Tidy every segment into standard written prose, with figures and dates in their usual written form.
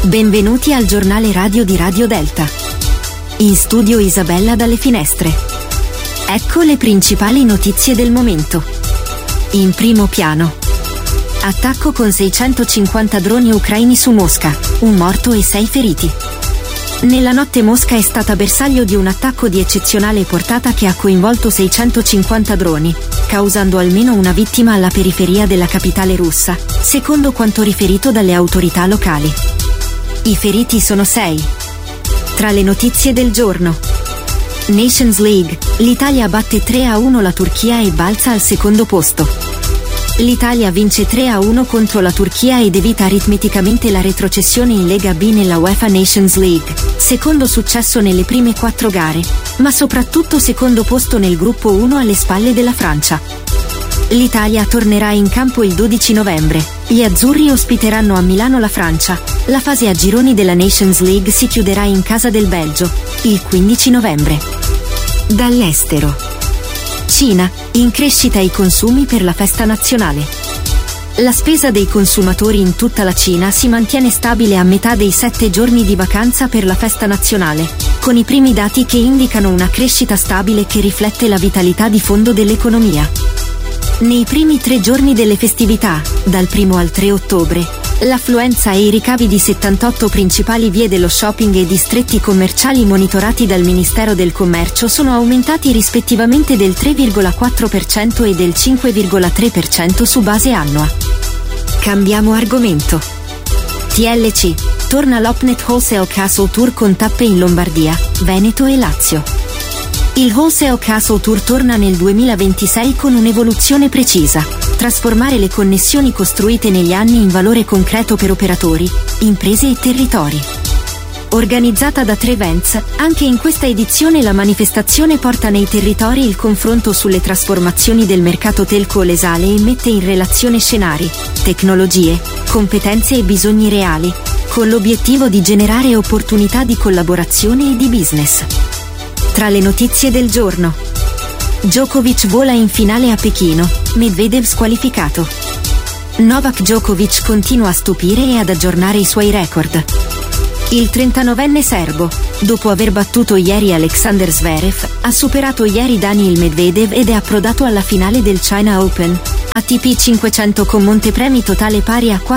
Benvenuti al giornale radio di Radio Delta. In studio Isabella dalle finestre. Ecco le principali notizie del momento. In primo piano. Attacco con 650 droni ucraini su Mosca, un morto e 6 feriti. Nella notte Mosca è stata bersaglio di un attacco di eccezionale portata che ha coinvolto 650 droni, causando almeno una vittima alla periferia della capitale russa, secondo quanto riferito dalle autorità locali. I feriti sono 6. Tra le notizie del giorno. Nations League, l'Italia batte 3-1 la Turchia e balza al secondo posto. L'Italia vince 3-1 contro la Turchia ed evita aritmeticamente la retrocessione in Lega B nella UEFA Nations League, secondo successo nelle prime 4 gare, ma soprattutto secondo posto nel gruppo 1 alle spalle della Francia. L'Italia tornerà in campo il 12 novembre, gli azzurri ospiteranno a Milano la Francia, la fase a gironi della Nations League si chiuderà in casa del Belgio, il 15 novembre. Dall'estero. Cina, in crescita i consumi per la festa nazionale. La spesa dei consumatori in tutta la Cina si mantiene stabile a metà dei 7 giorni di vacanza per la festa nazionale, con i primi dati che indicano una crescita stabile che riflette la vitalità di fondo dell'economia. Nei primi 3 giorni delle festività, dal 1 al 3 ottobre, l'affluenza e i ricavi di 78 principali vie dello shopping e distretti commerciali monitorati dal Ministero del Commercio sono aumentati rispettivamente del 3,4% e del 5,3% su base annua. Cambiamo argomento. TLC, torna l'Opnet Wholesale Castle Tour con tappe in Lombardia, Veneto e Lazio. Il Wholesale Castle Tour torna nel 2026 con un'evoluzione precisa: trasformare le connessioni costruite negli anni in valore concreto per operatori, imprese e territori. Organizzata da Trevents, anche in questa edizione la manifestazione porta nei territori il confronto sulle trasformazioni del mercato telco lesale e mette in relazione scenari, tecnologie, competenze e bisogni reali, con l'obiettivo di generare opportunità di collaborazione e di business. Tra le notizie del giorno. Djokovic vola in finale a Pechino, Medvedev squalificato. Novak Djokovic continua a stupire e ad aggiornare i suoi record. Il 39enne serbo, dopo aver battuto ieri Alexander Zverev, ha superato ieri Daniil Medvedev ed è approdato alla finale del China Open, ATP 500 con montepremi totale pari a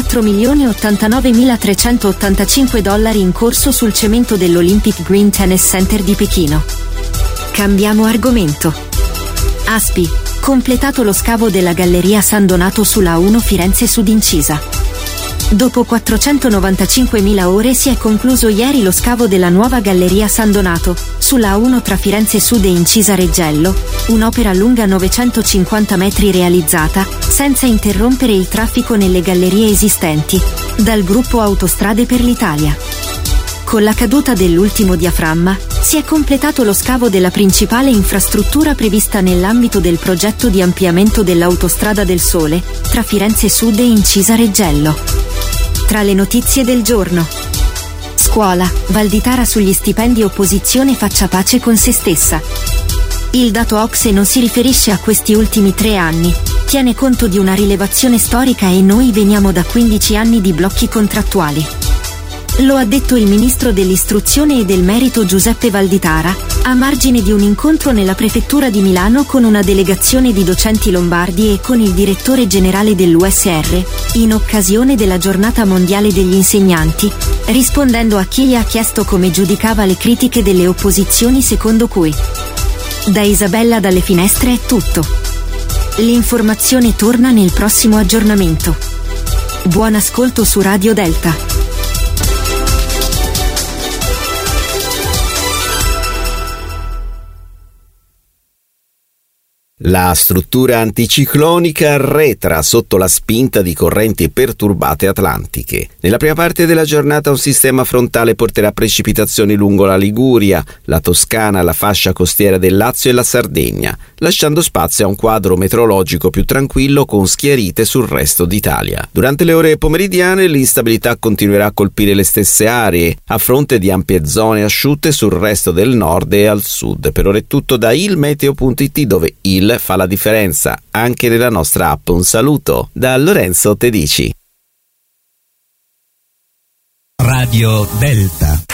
$4.089.385 in corso sul cemento dell'Olympic Green Tennis Center di Pechino. Cambiamo argomento. ASPI, completato lo scavo della galleria San Donato sulla A1 Firenze Sud Incisa. Dopo 495.000 ore si è concluso ieri lo scavo della nuova galleria San Donato, sulla A1 tra Firenze Sud e Incisa Reggello, un'opera lunga 950 metri realizzata, senza interrompere il traffico nelle gallerie esistenti, dal gruppo Autostrade per l'Italia. Con la caduta dell'ultimo diaframma, si è completato lo scavo della principale infrastruttura prevista nell'ambito del progetto di ampliamento dell'Autostrada del Sole, tra Firenze Sud e Incisa Reggello. Tra le notizie del giorno. Scuola, Valditara sugli stipendi opposizione faccia pace con se stessa. Il dato OCSE non si riferisce a questi ultimi 3 anni, tiene conto di una rilevazione storica e noi veniamo da 15 anni di blocchi contrattuali. Lo ha detto il ministro dell'istruzione e del merito Giuseppe Valditara, a margine di un incontro nella prefettura di Milano con una delegazione di docenti lombardi e con il direttore generale dell'USR, in occasione della giornata mondiale degli insegnanti, rispondendo a chi gli ha chiesto come giudicava le critiche delle opposizioni secondo cui. Da Isabella dalle finestre è tutto. L'informazione torna nel prossimo aggiornamento. Buon ascolto su Radio Delta. La struttura anticiclonica arretra sotto la spinta di correnti perturbate atlantiche. Nella prima parte della giornata un sistema frontale porterà precipitazioni lungo la Liguria, la Toscana, la fascia costiera del Lazio e la Sardegna, lasciando spazio a un quadro meteorologico più tranquillo con schiarite sul resto d'Italia. Durante le ore pomeridiane l'instabilità continuerà a colpire le stesse aree, a fronte di ampie zone asciutte sul resto del nord e al sud. Per ora è tutto da ilmeteo.it, dove il fa la differenza anche nella nostra app. Un saluto da Lorenzo Tedici. Radio Delta.